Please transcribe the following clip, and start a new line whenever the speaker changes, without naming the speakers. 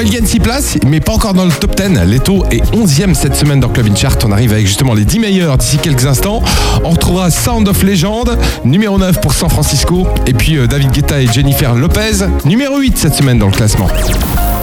Elle gagne 6 places, mais pas encore dans le top 10. Leto est 11e cette semaine dans Club In Chart. On arrive avec justement les 10 meilleurs d'ici quelques instants. On retrouvera Sound of Legend, numéro 9 pour San Francisco. Et puis David Guetta et Jennifer Lopez, numéro 8 cette semaine dans le classement.